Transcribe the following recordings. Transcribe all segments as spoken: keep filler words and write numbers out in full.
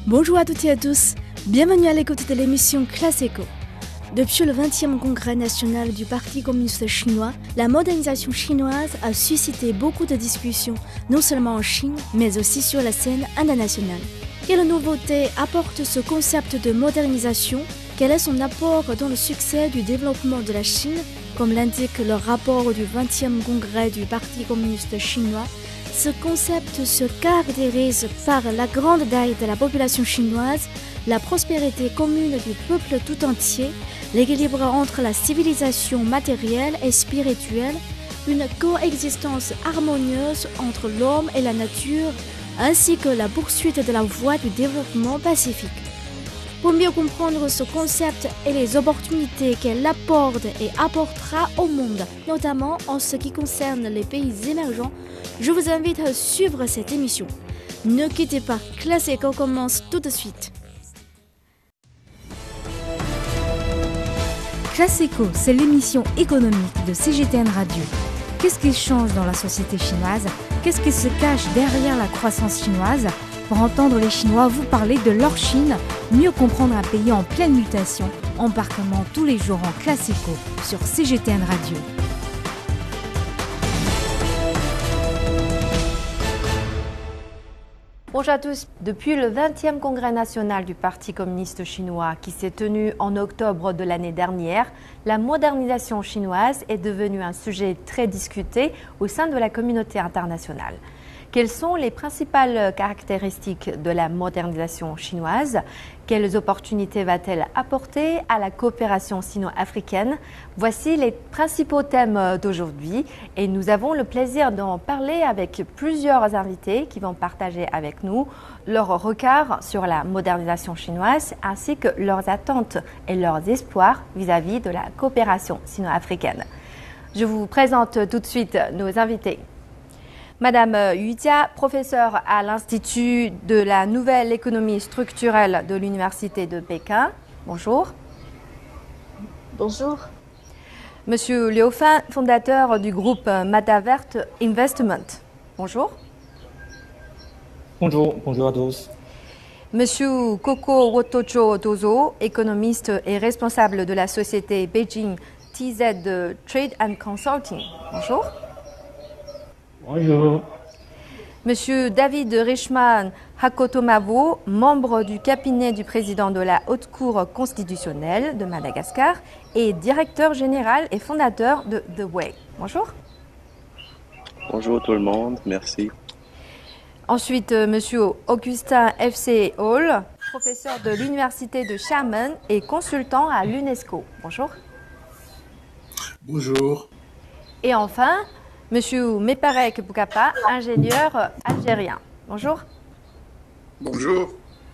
Bonjour à toutes et à tous, bienvenue à l'écoute de l'émission Classe Éco. Depuis le vingtième congrès national du Parti communiste chinois, la modernisation chinoise a suscité beaucoup de discussions, non seulement en Chine, mais aussi sur la scène internationale. Quelle nouveauté apporte ce concept de modernisation? Quel est son apport dans le succès du développement de la Chine? Comme l'indique le rapport du vingtième congrès du Parti communiste chinois, ce concept se caractérise par la grande taille de la population chinoise, la prospérité commune du peuple tout entier, l'équilibre entre la civilisation matérielle et spirituelle, une coexistence harmonieuse entre l'homme et la nature, ainsi que la poursuite de la voie du développement pacifique. Pour mieux comprendre ce concept et les opportunités qu'elle apporte et apportera au monde, notamment en ce qui concerne les pays émergents, je vous invite à suivre cette émission. Ne quittez pas, Classe Éco commence tout de suite. Classe Éco, c'est l'émission économique de C G T N Radio. Qu'est-ce qui change dans la société chinoise? Qu'est-ce qui se cache derrière la croissance chinoise? Pour entendre les Chinois vous parler de leur Chine, mieux comprendre un pays en pleine mutation, embarquement tous les jours en Classe Éco sur C G T N Radio. Bonjour à tous. Depuis le vingtième congrès national du Parti communiste chinois qui s'est tenu en octobre de l'année dernière, la modernisation chinoise est devenue un sujet très discuté au sein de la communauté internationale. Quelles sont les principales caractéristiques de la modernisation chinoise? Quelles opportunités va-t-elle apporter à la coopération sino-africaine? Voici les principaux thèmes d'aujourd'hui et nous avons le plaisir d'en parler avec plusieurs invités qui vont partager avec nous leur regard sur la modernisation chinoise ainsi que leurs attentes et leurs espoirs vis-à-vis de la coopération sino-africaine. Je vous présente tout de suite nos invités. Madame Yu Jia, professeure à l'Institut de la Nouvelle Économie Structurelle de l'Université de Pékin. Bonjour. Bonjour. Monsieur Liu Fan, fondateur du groupe Matavert Investment. Bonjour. Bonjour, bonjour à tous. Monsieur Koko Wotocho Dozo, économiste et responsable de la société Beijing T Z Trade and Consulting. Bonjour. Bonjour. Monsieur David Richman Hakotomavo, membre du cabinet du président de la Haute Cour constitutionnelle de Madagascar et directeur général et fondateur de The Way. Bonjour. Bonjour tout le monde, merci. Ensuite, monsieur Augustin F C Hall, professeur de l'université de Xiamen et consultant à l'UNESCO. Bonjour. Bonjour. Et enfin, monsieur Meparek Boukapa, ingénieur algérien. Bonjour. Bonjour.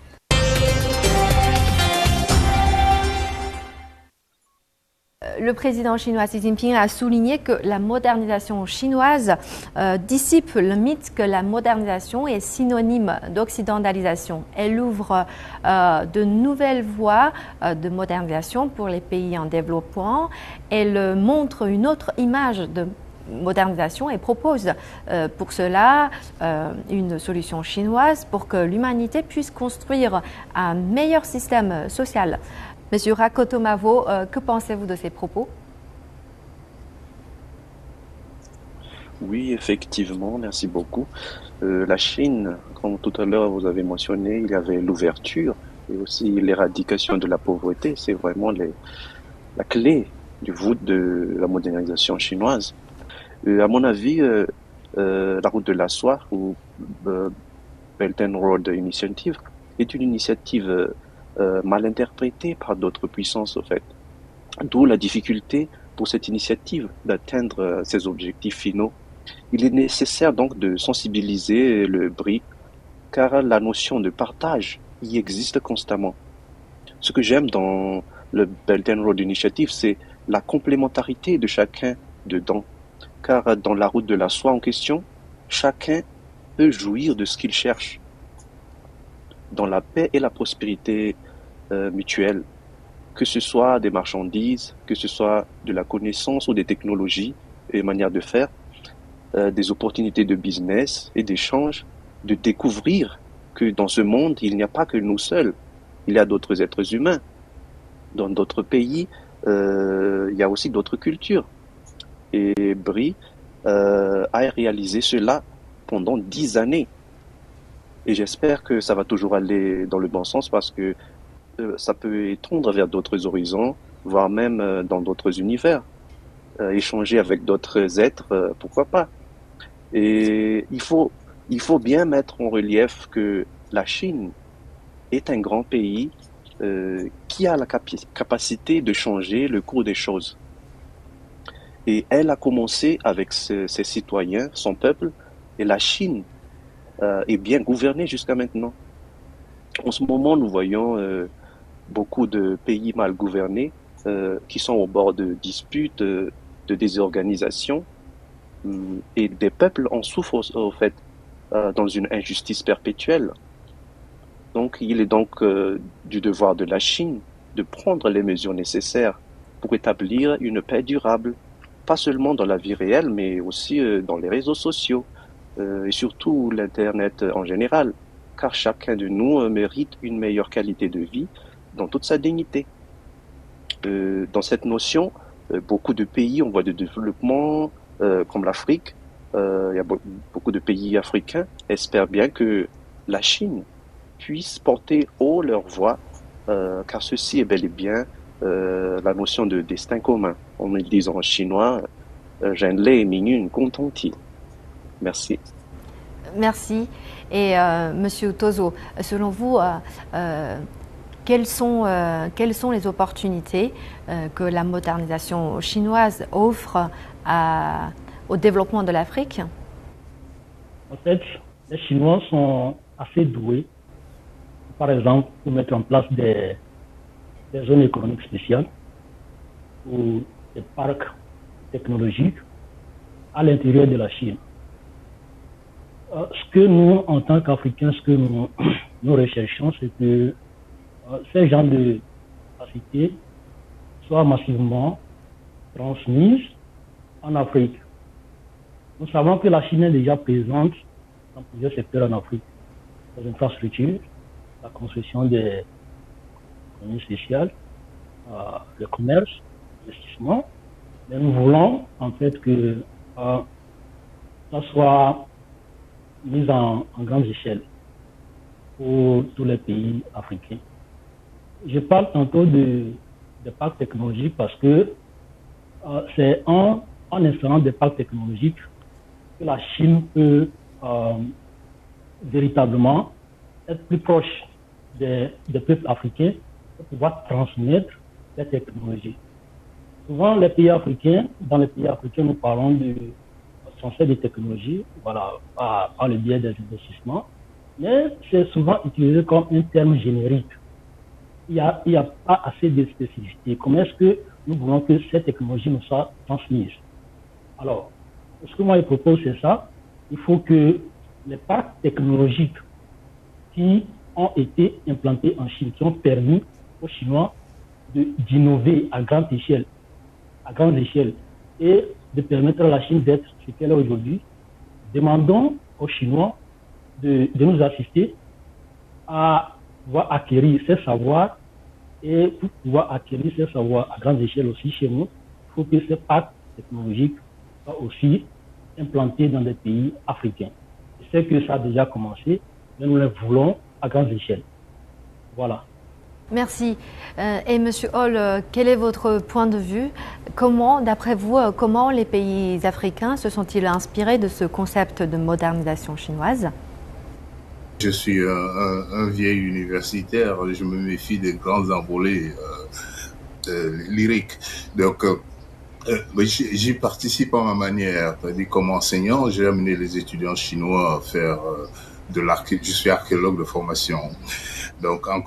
Le président chinois Xi Jinping a souligné que la modernisation chinoise euh, dissipe le mythe que la modernisation est synonyme d'occidentalisation. Elle ouvre euh, de nouvelles voies euh, de modernisation pour les pays en développement. Elle montre une autre image de modernisation et propose euh, pour cela euh, une solution chinoise pour que l'humanité puisse construire un meilleur système social. Monsieur Hakotomavo, euh, que pensez-vous de ces propos? Oui, effectivement, merci beaucoup. Euh, la Chine, comme tout à l'heure vous avez mentionné, il y avait l'ouverture et aussi l'éradication de la pauvreté. C'est vraiment les, la clé du voûte de la modernisation chinoise. Euh, à mon avis, euh, euh, la route de la soie ou euh, Belt and Road Initiative est une initiative euh, euh, mal interprétée par d'autres puissances, au fait. D'où la difficulté pour cette initiative d'atteindre euh, ses objectifs finaux. Il est nécessaire donc de sensibiliser le B R I C, car la notion de partage y existe constamment. Ce que j'aime dans le Belt and Road Initiative, c'est la complémentarité de chacun dedans. Car dans la route de la soie en question, chacun peut jouir de ce qu'il cherche, dans la paix et la prospérité euh, mutuelle, que ce soit des marchandises, que ce soit de la connaissance ou des technologies et manières de faire, euh, des opportunités de business et d'échange, de découvrir que dans ce monde, il n'y a pas que nous seuls. Il y a d'autres êtres humains. Dans d'autres pays, euh, il y a aussi d'autres cultures. Et Brie euh, a réalisé cela pendant dix années. Et j'espère que ça va toujours aller dans le bon sens parce que euh, ça peut étendre vers d'autres horizons, voire même euh, dans d'autres univers. Euh, échanger avec d'autres êtres, euh, pourquoi pas. Et il faut, il faut bien mettre en relief que la Chine est un grand pays euh, qui a la capi- capacité de changer le cours des choses. Et elle a commencé avec ses, ses citoyens, son peuple, et la Chine euh, est bien gouvernée jusqu'à maintenant. En ce moment, nous voyons euh, beaucoup de pays mal gouvernés euh, qui sont au bord de disputes, euh, de désorganisation, euh, et des peuples en souffrent au, au fait euh, dans une injustice perpétuelle. Donc, il est donc euh, du devoir de la Chine de prendre les mesures nécessaires pour établir une paix durable, pas seulement dans la vie réelle, mais aussi euh, dans les réseaux sociaux euh, et surtout l'Internet en général, car chacun de nous euh, mérite une meilleure qualité de vie dans toute sa dignité. Euh, dans cette notion, euh, beaucoup de pays en voie de développement, euh, comme l'Afrique, euh, il y a be- beaucoup de pays africains, espèrent bien que la Chine puisse porter haut leur voix, euh, car ceci est bel et bien euh, la notion de destin commun. On le dit en chinois, euh, Zhenlei Mingyun Gongtongti. Merci. Merci. Et euh, Monsieur Tozo, selon vous, euh, euh, quelles sont, euh, quelles sont les opportunités euh, que la modernisation chinoise offre à- au développement de l'Afrique? En fait, les Chinois sont assez doués, par exemple, pour mettre en place des, des zones économiques spéciales ou des parcs technologiques à l'intérieur de la Chine. Euh, ce que nous, en tant qu'Africains, ce que nous, nous recherchons, c'est que euh, ces genres de capacités soient massivement transmises en Afrique. Nous savons que la Chine est déjà présente dans plusieurs secteurs en Afrique. Les infrastructures, la construction des économies spéciales, euh, le commerce, l'investissement. Mais nous voulons en fait que euh, ça soit mis en, en grande échelle pour tous les pays africains. Je parle tantôt de, de parcs technologiques parce que euh, c'est en, en installant des parcs technologiques que la Chine peut euh, véritablement être plus proche des, des peuples africains pour pouvoir transmettre les technologies. Souvent, les pays africains, dans les pays africains, nous parlons de transfert des technologies, voilà, par, par le biais des investissements, mais c'est souvent utilisé comme un terme générique. Il n'y a, il y a pas assez de spécificité. Comment est-ce que nous voulons que ces technologies nous soient transmises? Alors, ce que moi je propose, c'est ça. Il faut que les parcs technologiques qui ont été implantés en Chine, qui ont permis aux Chinois de, d'innover à grande échelle, à grande échelle, et de permettre à la Chine d'être ce qu'elle est aujourd'hui, demandons aux Chinois de, de nous assister à pouvoir acquérir ces savoirs, et pour pouvoir acquérir ces savoirs à grande échelle aussi chez nous, il faut que ces parcs technologiques soient aussi implantés dans des pays africains. Je sais que ça a déjà commencé, mais nous les voulons à grande échelle. Voilà. Merci. Euh, et Monsieur Hall, euh, quel est votre point de vue? Comment, d'après vous, euh, comment les pays africains se sont-ils inspirés de ce concept de modernisation chinoise? Je suis un, un, un vieil universitaire, je me méfie des grands envolées euh, euh, lyriques. Donc, euh, euh, j'y participe à ma manière. Comme enseignant, j'ai amené les étudiants chinois à faire euh, de l'archéologie. Je suis archéologue de formation. Donc, en